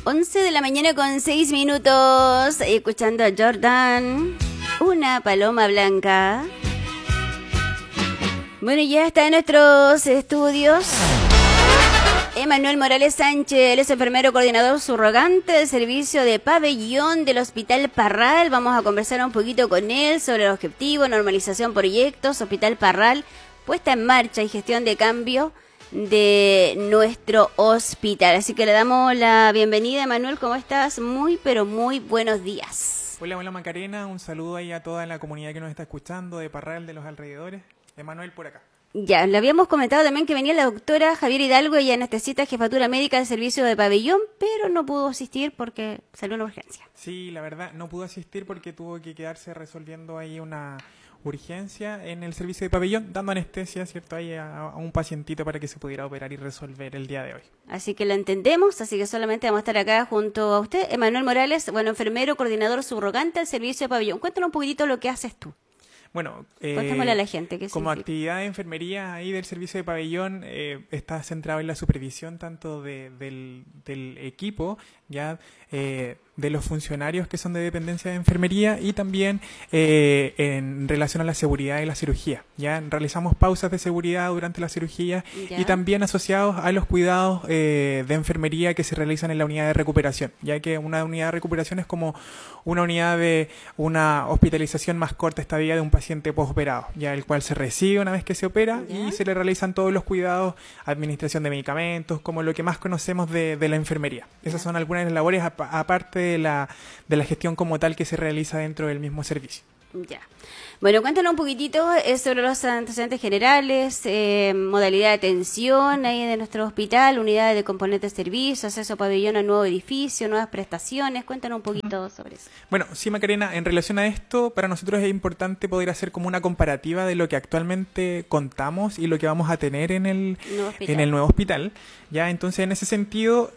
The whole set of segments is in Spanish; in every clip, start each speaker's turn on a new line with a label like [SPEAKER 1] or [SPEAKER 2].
[SPEAKER 1] 11 de la mañana con 6 minutos, escuchando a Jordan, una paloma blanca. Bueno, ya está en nuestros estudios Emanuel Morales Sánchez, él es enfermero coordinador subrogante del servicio de pabellón del Hospital Parral. Vamos a conversar un poquito con él sobre el objetivo, normalización, proyectos, Hospital Parral, puesta en marcha y gestión de cambio de nuestro hospital. Así que le damos la bienvenida, Emanuel. ¿Cómo estás? Muy, pero muy buenos días.
[SPEAKER 2] Hola Macarena, un saludo ahí a toda la comunidad que nos está escuchando de Parral, de los alrededores. Emanuel por acá.
[SPEAKER 1] Ya, le habíamos comentado también que venía la doctora Javier Hidalgo, ella anestesista, jefatura médica del servicio de pabellón, pero no pudo asistir porque salió una urgencia.
[SPEAKER 2] Sí, la verdad, no pudo asistir porque tuvo que quedarse resolviendo ahí una urgencia en el servicio de pabellón, dando anestesia, ¿cierto?, ahí a un pacientito para que se pudiera operar y resolver el día de hoy.
[SPEAKER 1] Así que lo entendemos, así que solamente vamos a estar acá junto a usted, Emanuel Morales, bueno, enfermero, coordinador subrogante del servicio de pabellón. Cuéntanos un poquitito lo que haces tú.
[SPEAKER 2] Bueno,
[SPEAKER 1] cuéntamelo a la gente.
[SPEAKER 2] Como actividad de enfermería ahí del servicio de pabellón está centrado en la supervisión tanto del equipo, ya de los funcionarios que son de dependencia de enfermería y también en relación a la seguridad y la cirugía. Ya realizamos pausas de seguridad durante la cirugía y también asociados a los cuidados de enfermería que se realizan en la unidad de recuperación, ya que una unidad de recuperación es como una unidad de una hospitalización más corta estadía de un paciente postoperado, ya el cual se recibe una vez que se opera y se le realizan todos los cuidados, administración de medicamentos, como lo que más conocemos de la enfermería. Esas son algunas de las labores aparte de la gestión como tal que se realiza dentro del mismo servicio.
[SPEAKER 1] Ya. Bueno, cuéntanos un poquitito sobre los antecedentes generales, modalidad de atención ahí de nuestro hospital, unidades de componentes de servicio, acceso a pabellón al nuevo edificio, nuevas prestaciones. Cuéntanos un poquito sobre eso.
[SPEAKER 2] Bueno, sí, Macarena, en relación a esto, para nosotros es importante poder hacer como una comparativa de lo que actualmente contamos y lo que vamos a tener en el nuevo hospital. Ya, entonces, en ese sentido,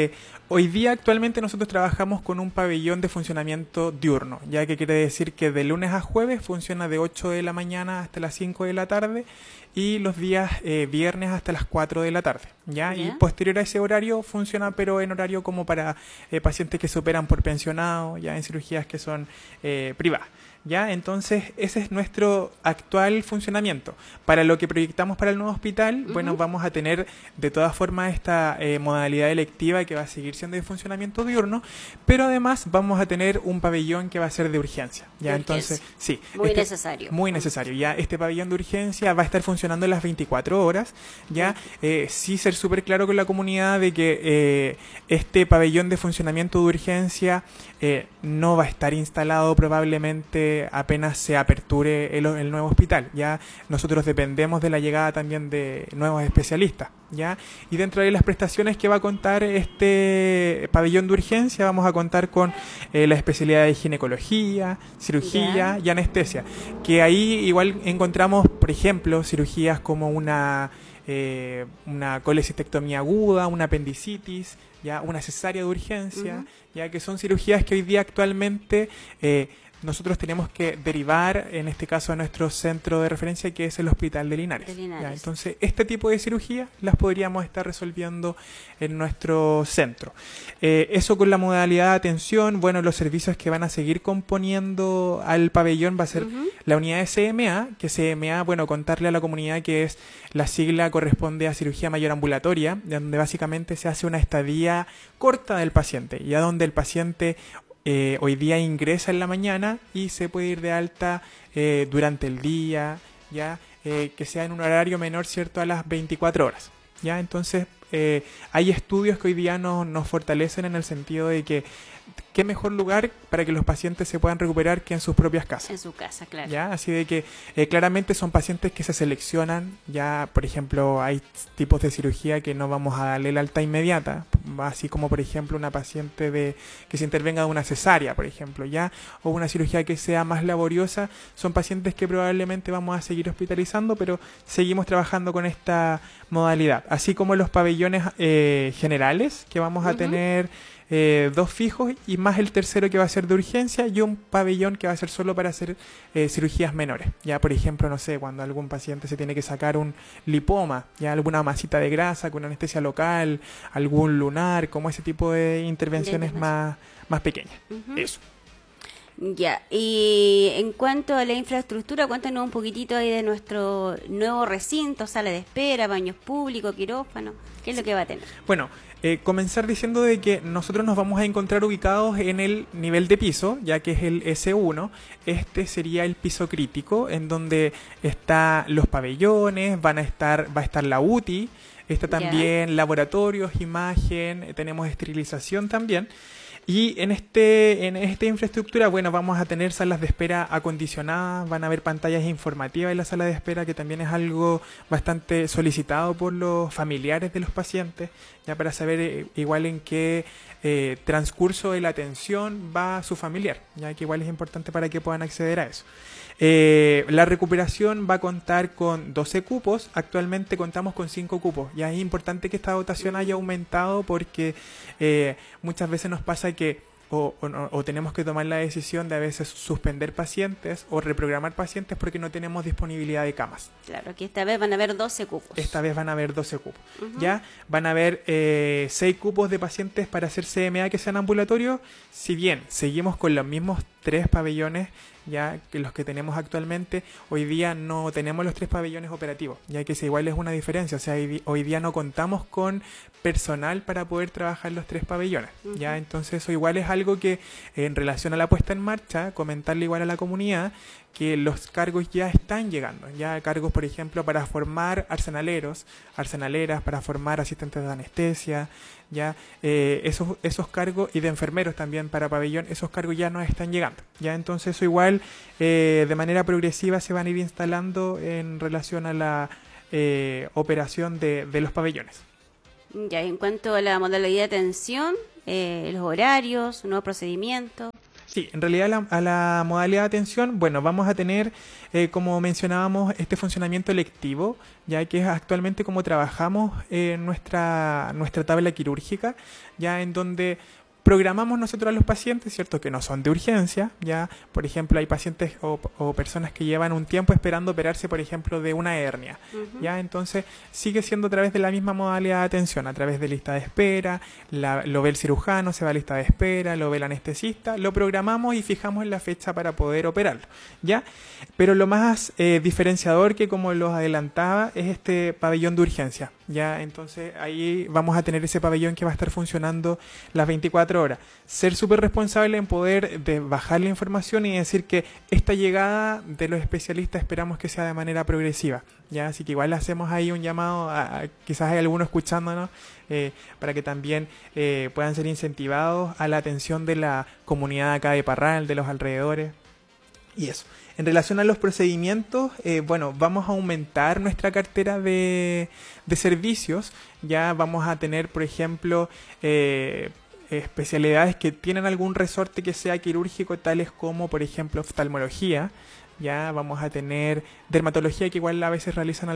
[SPEAKER 2] hoy día actualmente nosotros trabajamos con un pabellón de funcionamiento diurno, ya que quiere decir que de lunes a jueves funciona de 8 de la mañana hasta las 5 de la tarde y los días viernes hasta las 4 de la tarde, ¿ya? Y posterior a ese horario funciona pero en horario como para pacientes que se operan por pensionado, ya en cirugías que son privadas. ¿Ya? Entonces, ese es nuestro actual funcionamiento. Para lo que proyectamos para el nuevo hospital, bueno, vamos a tener de todas formas esta modalidad electiva que va a seguir siendo de funcionamiento diurno, pero además vamos a tener un pabellón que va a ser de urgencia. ¿Ya? Entonces, sí.
[SPEAKER 1] Muy necesario.
[SPEAKER 2] Muy necesario. Ya este pabellón de urgencia va a estar funcionando las 24 horas. ¿Ya? Sí ser súper claro con la comunidad de que este pabellón de funcionamiento de urgencia no va a estar instalado probablemente apenas se aperture el nuevo hospital. Ya nosotros dependemos de la llegada también de nuevos especialistas, ¿ya? Y dentro de las prestaciones que va a contar este pabellón de urgencia vamos a contar con la especialidad de ginecología, cirugía y anestesia, que ahí igual encontramos, por ejemplo, cirugías como una colecistectomía aguda, una apendicitis, ya una cesárea de urgencia, ya que son cirugías que hoy día actualmente nosotros tenemos que derivar, en este caso, a nuestro centro de referencia, que es el Hospital de Linares. ¿Ya? Entonces, este tipo de cirugías las podríamos estar resolviendo en nuestro centro. Eso con la modalidad de atención, bueno, los servicios que van a seguir componiendo al pabellón va a ser la unidad de CMA, que CMA, bueno, contarle a la comunidad que es la sigla corresponde a cirugía mayor ambulatoria, donde básicamente se hace una estadía corta del paciente, ya donde el paciente hoy día ingresa en la mañana y se puede ir de alta durante el día, ya que sea en un horario menor, ¿cierto?, a las 24 horas. Ya, entonces hay estudios que hoy día nos fortalecen en el sentido de que qué mejor lugar para que los pacientes se puedan recuperar que en sus propias casas.
[SPEAKER 1] En su casa, claro.
[SPEAKER 2] ¿Ya? Así de que claramente son pacientes que se seleccionan. Ya, por ejemplo, hay tipos de cirugía que no vamos a darle el alta inmediata, así como, por ejemplo, una paciente que se intervenga de una cesárea, por ejemplo, ya, o una cirugía que sea más laboriosa. Son pacientes que probablemente vamos a seguir hospitalizando, pero seguimos trabajando con esta modalidad. Así como los pabellones generales que vamos a tener 2 fijos y más el tercero que va a ser de urgencia y un pabellón que va a ser solo para hacer cirugías menores. Ya, por ejemplo, no sé, cuando algún paciente se tiene que sacar un lipoma, ya alguna masita de grasa con anestesia local, algún lunar, como ese tipo de intervenciones más pequeñas. Eso.
[SPEAKER 1] Ya, y en cuanto a la infraestructura, cuéntanos un poquitito ahí de nuestro nuevo recinto, sala de espera, baños públicos, quirófano, ¿qué es lo que va a tener?
[SPEAKER 2] Bueno, comenzar diciendo de que nosotros nos vamos a encontrar ubicados en el nivel de piso, ya que es el S1. Este sería el piso crítico, en donde están los pabellones, va a estar la UTI, está también laboratorios, imagen, tenemos esterilización también. Y en esta infraestructura, bueno, vamos a tener salas de espera acondicionadas, van a haber pantallas informativas en la sala de espera, que también es algo bastante solicitado por los familiares de los pacientes, ya para saber igual en qué transcurso de la atención va su familiar, ya que igual es importante para que puedan acceder a eso. La recuperación va a contar con 12 cupos, actualmente contamos con 5 cupos. Ya es importante que esta dotación haya aumentado porque muchas veces nos pasa que o tenemos que tomar la decisión de a veces suspender pacientes o reprogramar pacientes porque no tenemos disponibilidad de camas.
[SPEAKER 1] Claro, que esta vez van a haber 12 cupos.
[SPEAKER 2] Esta vez van a haber 12 cupos. Ya van a haber 6 cupos de pacientes para hacer CMA que sean ambulatorios. Si bien seguimos con los mismos 3 pabellones ya que los que tenemos actualmente, hoy día no tenemos los 3 pabellones operativos, ya que igual es una diferencia, o sea, hoy día no contamos con personal para poder trabajar los 3 pabellones, ya, entonces eso igual es algo que en relación a la puesta en marcha, comentarle igual a la comunidad que los cargos ya están llegando, ya cargos por ejemplo para formar arsenaleros, arsenaleras, para formar asistentes de anestesia, ya esos cargos y de enfermeros también para pabellón, esos cargos ya nos están llegando, ya entonces eso igual de manera progresiva se van a ir instalando en relación a la operación de los pabellones.
[SPEAKER 1] Ya, en cuanto a la modalidad de atención, los horarios, nuevos procedimientos.
[SPEAKER 2] Sí, en realidad a la modalidad de atención, bueno, vamos a tener, como mencionábamos, este funcionamiento electivo, ya que es actualmente como trabajamos en nuestra tabla quirúrgica, ya en donde programamos nosotros a los pacientes, ¿cierto? Que no son de urgencia, ya, por ejemplo, hay pacientes o personas que llevan un tiempo esperando operarse, por ejemplo, de una hernia, ya, entonces sigue siendo a través de la misma modalidad de atención, a través de lista de espera, lo ve el cirujano, se va a lista de espera, lo ve el anestesista, lo programamos y fijamos la fecha para poder operarlo, ya, pero lo más diferenciador que, como los adelantaba, es este pabellón de urgencia, ya, entonces ahí vamos a tener ese pabellón que va a estar funcionando las 24 horas. Ser súper responsable en poder bajar la información y decir que esta llegada de los especialistas esperamos que sea de manera progresiva, ya, así que igual hacemos ahí un llamado quizás hay algunos escuchándonos para que también puedan ser incentivados a la atención de la comunidad acá de Parral, de los alrededores y eso. En relación a los procedimientos, bueno, vamos a aumentar nuestra cartera de servicios. Ya vamos a tener, por ejemplo, especialidades que tienen algún resorte que sea quirúrgico, tales como, por ejemplo, oftalmología. Ya vamos a tener dermatología, que igual a veces realizan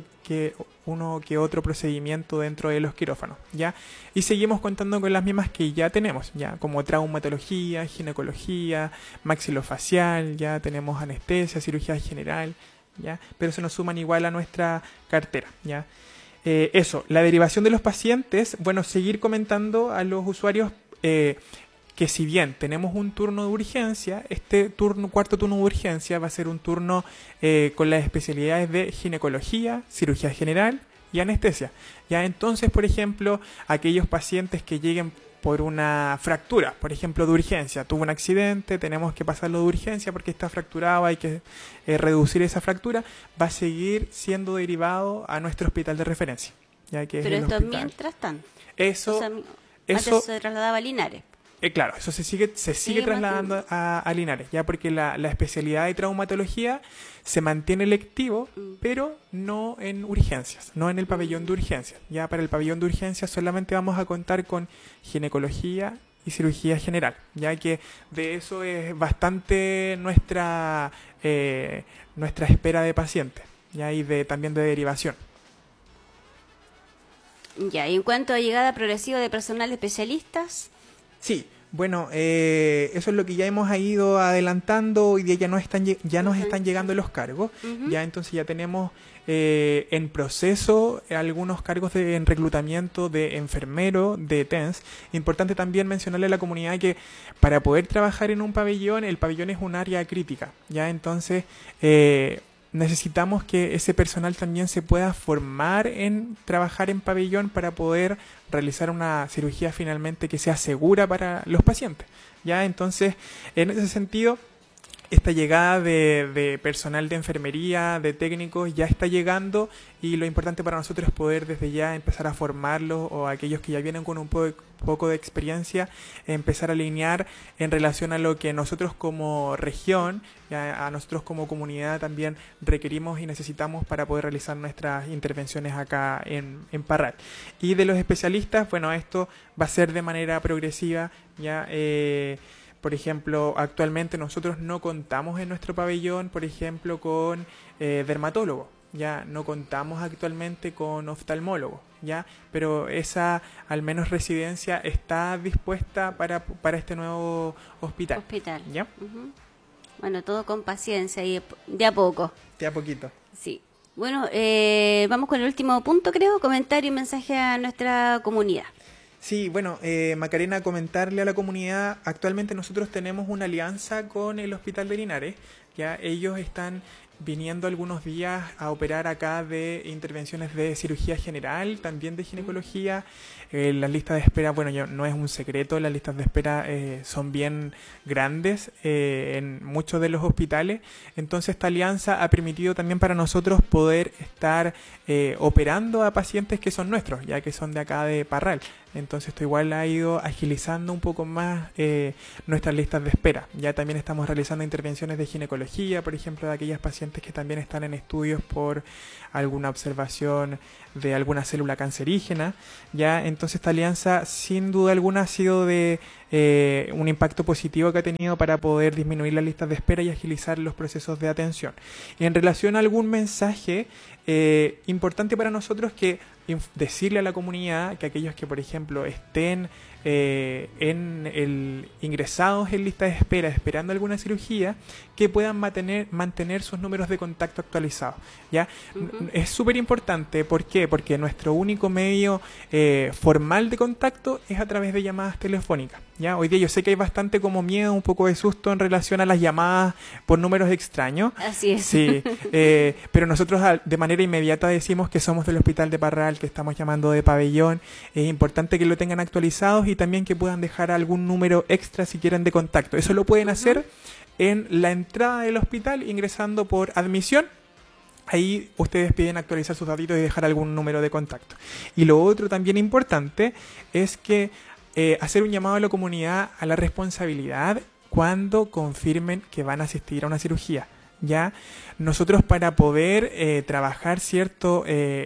[SPEAKER 2] uno que otro procedimiento dentro de los quirófanos, ya, y seguimos contando con las mismas que ya tenemos, ya, como traumatología, ginecología, maxilofacial, ya tenemos anestesia, cirugía general, ya, pero se nos suman igual a nuestra cartera, ya. Eso, la derivación de los pacientes, bueno, seguir comentando a los usuarios que si bien tenemos un turno de urgencia, este cuarto turno de urgencia va a ser un turno con las especialidades de ginecología, cirugía general y anestesia. Ya entonces, por ejemplo, aquellos pacientes que lleguen por una fractura, por ejemplo, de urgencia, tuvo un accidente, tenemos que pasarlo de urgencia porque está fracturado, hay que reducir esa fractura, va a seguir siendo derivado a nuestro hospital de referencia. Ya que
[SPEAKER 1] pero
[SPEAKER 2] es el
[SPEAKER 1] esto
[SPEAKER 2] hospital.
[SPEAKER 1] Mientras tanto.
[SPEAKER 2] Eso,
[SPEAKER 1] o sea, antes se trasladaba a Linares.
[SPEAKER 2] Claro, eso se sigue trasladando a Linares, ya, porque la especialidad de traumatología se mantiene electivo, pero no en urgencias, no en el pabellón de urgencias. Ya para el pabellón de urgencias solamente vamos a contar con ginecología y cirugía general, ya que de eso es bastante nuestra espera de pacientes, ya, y también de derivación.
[SPEAKER 1] Ya, y en cuanto a llegada progresiva de personal de especialistas,
[SPEAKER 2] Sí, bueno, eso es lo que ya hemos ido adelantando. Hoy día ya nos están llegando los cargos. Ya entonces ya tenemos en proceso algunos cargos en reclutamiento de enfermero, de TENS. Importante también mencionarle a la comunidad que para poder trabajar en un pabellón, el pabellón es un área crítica. Ya entonces necesitamos que ese personal también se pueda formar en trabajar en pabellón para poder realizar una cirugía finalmente que sea segura para los pacientes. Ya entonces, en ese sentido, esta llegada de personal de enfermería, de técnicos, ya está llegando, y lo importante para nosotros es poder desde ya empezar a formarlos, o aquellos que ya vienen con un poco de experiencia, empezar a alinear en relación a lo que nosotros como región, a nosotros como comunidad también requerimos y necesitamos para poder realizar nuestras intervenciones acá en Parral. Y de los especialistas, bueno, esto va a ser de manera progresiva, ya por ejemplo, actualmente nosotros no contamos en nuestro pabellón, por ejemplo, con dermatólogo, ya no contamos actualmente con oftalmólogo, ya, pero esa al menos residencia está dispuesta para este nuevo hospital. ¿Ya?
[SPEAKER 1] Bueno, todo con paciencia y de a poco.
[SPEAKER 2] De a poquito.
[SPEAKER 1] Sí. Bueno, vamos con el último punto, creo, comentario y mensaje a nuestra comunidad.
[SPEAKER 2] Sí, bueno, Macarena, comentarle a la comunidad, actualmente nosotros tenemos una alianza con el Hospital de Linares, ya ellos están viniendo algunos días a operar acá de intervenciones de cirugía general, también de ginecología. Las listas de espera, bueno, no es un secreto, las listas de espera son bien grandes en muchos de los hospitales. Entonces esta alianza ha permitido también para nosotros poder estar operando a pacientes que son nuestros, ya que son de acá de Parral. Entonces esto igual ha ido agilizando un poco más nuestras listas de espera. Ya también estamos realizando intervenciones de ginecología, por ejemplo, de aquellas pacientes que también están en estudios por alguna observación de alguna célula cancerígena. Ya entonces esta alianza sin duda alguna ha sido de un impacto positivo que ha tenido para poder disminuir las listas de espera y agilizar los procesos de atención. Y en relación a algún mensaje importante para nosotros, que decirle a la comunidad que aquellos que, por ejemplo, estén ingresados en lista de espera esperando alguna cirugía, que puedan mantener sus números de contacto actualizados, ¿ya? Es súper importante. ¿Por qué? Porque nuestro único medio formal de contacto es a través de llamadas telefónicas, ¿ya? Hoy día yo sé que hay bastante como miedo, un poco de susto en relación a las llamadas por números extraños.
[SPEAKER 1] Así es.
[SPEAKER 2] Sí, pero nosotros de manera inmediata decimos que somos del Hospital de Parral, que estamos llamando de pabellón. Es importante que lo tengan actualizados y también que puedan dejar algún número extra si quieren de contacto. Eso lo pueden hacer en la entrada del hospital ingresando por admisión. Ahí ustedes piden actualizar sus datos y dejar algún número de contacto. Y lo otro también importante es que hacer un llamado a la comunidad a la responsabilidad cuando confirmen que van a asistir a una cirugía. Ya nosotros, para poder trabajar, ¿cierto?,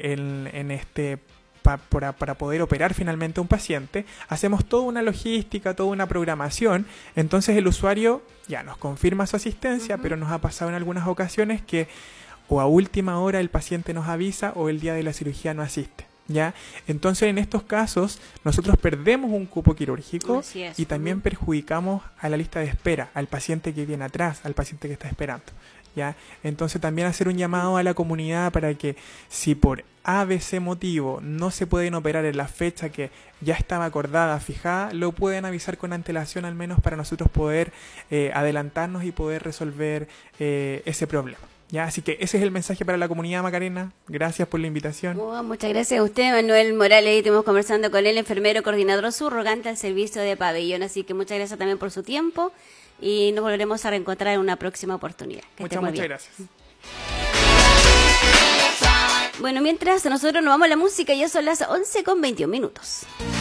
[SPEAKER 2] para poder operar finalmente a un paciente, hacemos toda una logística, toda una programación. Entonces el usuario ya nos confirma su asistencia, pero nos ha pasado en algunas ocasiones que o a última hora el paciente nos avisa o el día de la cirugía no asiste, ¿ya? Entonces en estos casos nosotros perdemos un cupo quirúrgico y también perjudicamos a la lista de espera, al paciente que viene atrás, al paciente que está esperando, ¿ya? Entonces también hacer un llamado a la comunidad para que, si por ABC motivo no se pueden operar en la fecha que ya estaba acordada, fijada, lo pueden avisar con antelación, al menos para nosotros poder adelantarnos y poder resolver ese problema, ¿ya? Así que ese es el mensaje para la comunidad, Macarena. Gracias por la invitación.
[SPEAKER 1] Muchas gracias a usted, Manuel Morales. Estuvimos conversando con el enfermero coordinador subrogante al servicio de pabellón. Así que muchas gracias también por su tiempo y nos volveremos a reencontrar en una próxima oportunidad.
[SPEAKER 2] Muchas gracias.
[SPEAKER 1] Bueno, mientras nosotros nos vamos a la música, ya son las 11:21.